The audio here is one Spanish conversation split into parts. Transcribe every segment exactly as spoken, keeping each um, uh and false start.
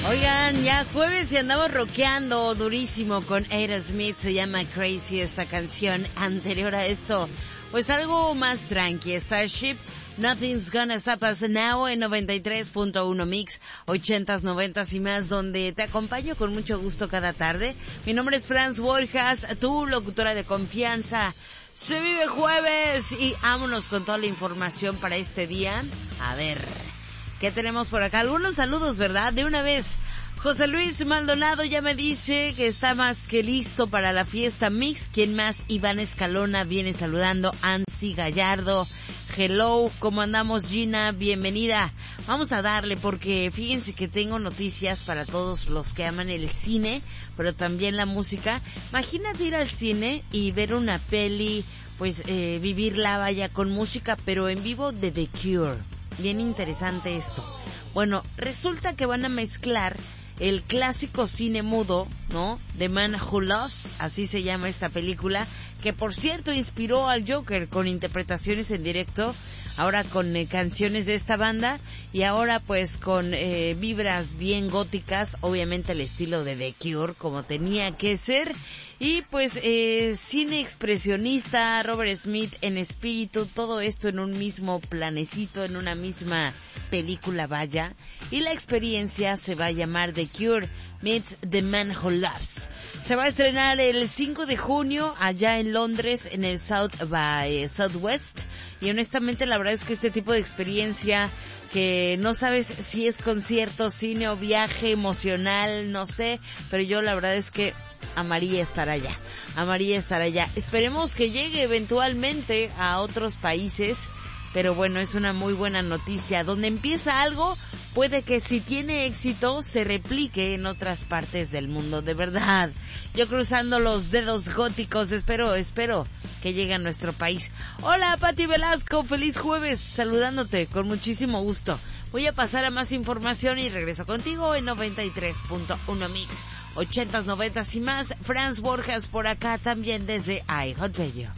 Oigan, ya jueves y andamos rockeando durísimo con Aerosmith, se llama Crazy esta canción. Anterior a esto, pues algo más tranqui, Starship, Nothing's Gonna Stop Us Now en noventa y tres punto uno Mix, ochentas, noventas y más, donde te acompaño con mucho gusto cada tarde. Mi nombre es Franz Borjas, tu locutora de confianza. Se vive jueves y vámonos con toda la información para este día. A ver, ¿qué tenemos por acá? Algunos saludos, ¿verdad? De una vez. José Luis Maldonado ya me dice que está más que listo para la fiesta Mix. ¿Quién más? Iván Escalona viene saludando. Ansi Gallardo. Hello, ¿cómo andamos, Gina? Bienvenida. Vamos a darle porque fíjense que tengo noticias para todos los que aman el cine, pero también la música. Imagínate ir al cine y ver una peli, pues eh, vivirla, vaya, con música, pero en vivo de The Cure. Bien interesante esto. Bueno, resulta que van a mezclar el clásico cine mudo, ¿no? The Man Who Loves, así se llama esta película, que por cierto inspiró al Joker con interpretaciones en directo, ahora con eh, canciones de esta banda, y ahora pues con eh, vibras bien góticas, obviamente el estilo de The Cure, como tenía que ser. Y pues eh, cine expresionista, Robert Smith en espíritu, todo esto en un mismo planecito, en una misma película, vaya. Y la experiencia se va a llamar The Cure meets The Man Who Loves. Se va a estrenar el cinco de junio allá en Londres, en el South by Southwest. Y honestamente la verdad es que este tipo de experiencia que no sabes si es concierto, cine o viaje emocional, no sé, pero yo la verdad es que amaría estar allá, amaría estar allá. Esperemos que llegue eventualmente a otros países, pero bueno, es una muy buena noticia. Donde empieza algo, puede que si tiene éxito se replique en otras partes del mundo, de verdad. Yo cruzando los dedos góticos, espero, espero que llegue a nuestro país. Hola, Pati Velasco, feliz jueves, saludándote con muchísimo gusto. Voy a pasar a más información y regreso contigo en noventa y tres punto uno Mix, ochentas, noventas y más. Franz Borjas por acá también desde iHeartRadio.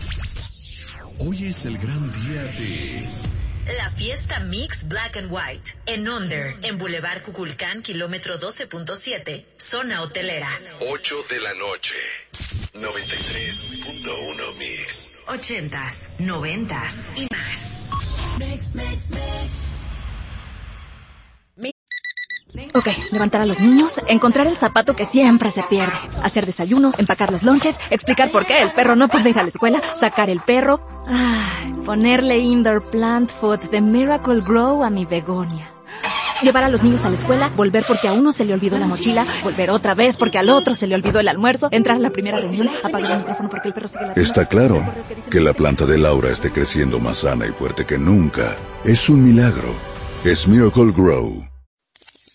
Hoy es el gran día de... La fiesta Mix Black and White, en Onder, en Boulevard Cuculcán, kilómetro doce punto siete, zona hotelera. ocho de la noche, noventa y tres punto uno Mix. Ochentas, noventas y más. Mix, mix, mix. Ok, levantar a los niños, encontrar el zapato que siempre se pierde, hacer desayuno, empacar los lonches, explicar por qué el perro no puede ir a la escuela, sacar el perro, ay, ponerle indoor plant food de Miracle Grow a mi begonia. Llevar a los niños a la escuela, volver porque a uno se le olvidó la mochila, volver otra vez porque al otro se le olvidó el almuerzo, entrar a la primera reunión, apagar el micrófono porque el perro sigue la... Está claro que la planta de Laura esté creciendo más sana y fuerte que nunca. Es un milagro. Es Miracle Grow.